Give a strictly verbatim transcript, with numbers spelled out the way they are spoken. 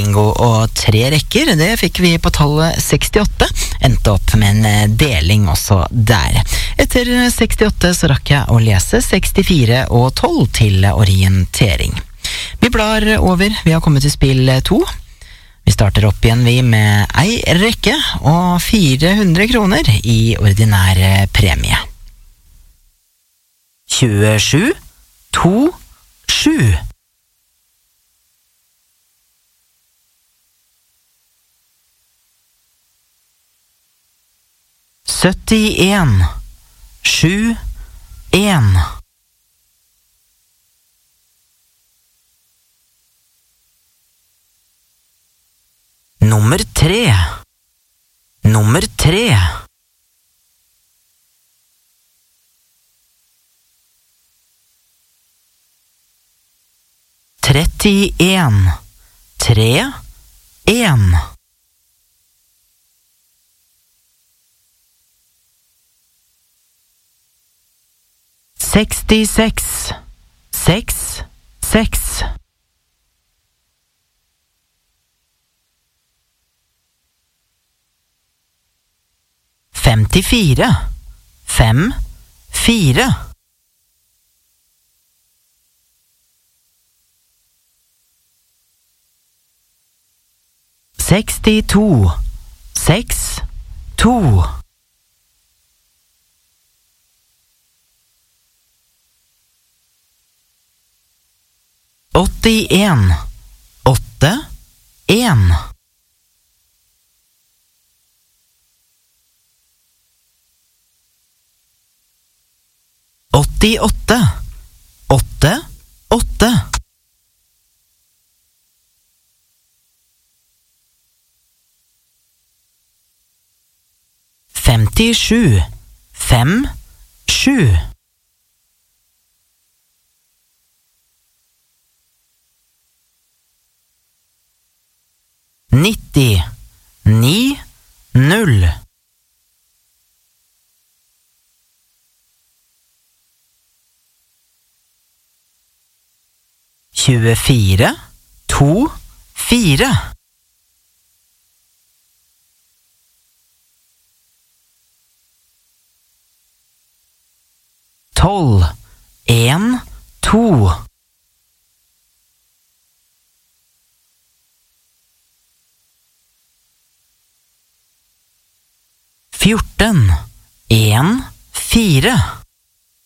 bingo og tre rekker. Det fikk vi på tallet sekstiåtte. Endte opp med en deling også der. Etter sekstiåtte så rakk jeg å lese sekstifire og tolv til orientering. Vi blar over. Vi har kommet til spill to. Vi starter opp igjen vi med ei rekke og fire hundre kroner i ordinær premie. tjuesju, to, sju. syttien, sju, en. Nummer tre. Nummer tre. trettien, tre, en. sekstiseks, seks, seks. femtifire, fem, fire. sekstito, seks, to. åttien, åtte, en. åttiåtte, åtte, åtte. femtisju, fem, sju. nitti, ni, null. tjuefire, to, fire. tolv, en, to. fjorten, en, fire.